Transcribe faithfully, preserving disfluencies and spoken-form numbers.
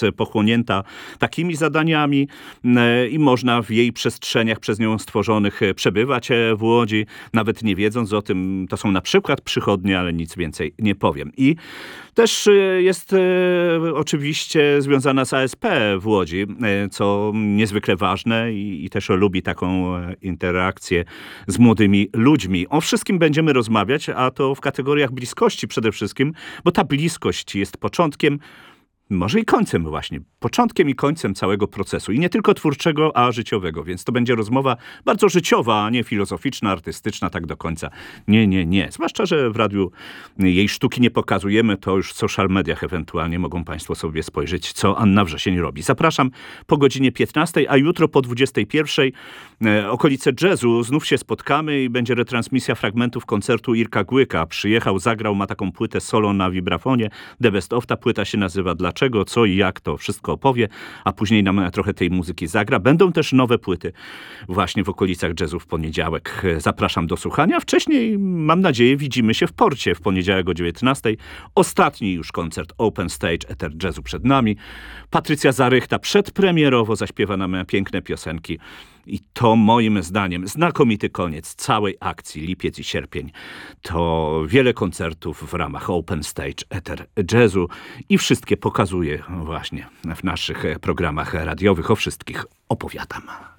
pochłonięta takimi zadaniami i można w jej przestrzeniach przez nią stworzonych przebywać w Łodzi, nawet nie wiedząc o tym. To są na przykład przychodnie, ale nic więcej nie powiem. I też jest oczywiście związana z A S P w Łodzi, co niezwykle ważne i, i też lubi taką interakcję z młodymi ludźmi. O wszystkim będziemy rozmawiać, a to w kategoriach bliskości przede wszystkim, bo ta bliskość jest początkiem, może i końcem właśnie. Początkiem i końcem całego procesu. I nie tylko twórczego, a życiowego. Więc to będzie rozmowa bardzo życiowa, a nie filozoficzna, artystyczna tak do końca. Nie, nie, nie. Zwłaszcza, że w radiu jej sztuki nie pokazujemy. To już w social mediach ewentualnie mogą państwo sobie spojrzeć, co Anna Wrzesień robi. Zapraszam po godzinie piętnastej, a jutro po dwudziestej pierwszej e, okolice jazzu. Znów się spotkamy i będzie retransmisja fragmentów koncertu Irka Głyka. Przyjechał, zagrał, ma taką płytę solo na vibrafonie. The Best Of. Ta płyta się nazywa Dlaczego? Co i jak, to wszystko opowie, a później nam trochę tej muzyki zagra. Będą też nowe płyty właśnie w okolicach jazzu w poniedziałek. Zapraszam do słuchania. Wcześniej, mam nadzieję, widzimy się w Porcie w poniedziałek o dziewiętnastej. Ostatni już koncert Open Stage, Eter Jazzu przed nami. Patrycja Zarychta przedpremierowo zaśpiewa nam piękne piosenki. I to moim zdaniem znakomity koniec całej akcji lipiec i sierpień. To wiele koncertów w ramach Open Stage Eter Jazzu i wszystkie pokazuję właśnie w naszych programach radiowych. O wszystkich opowiadam.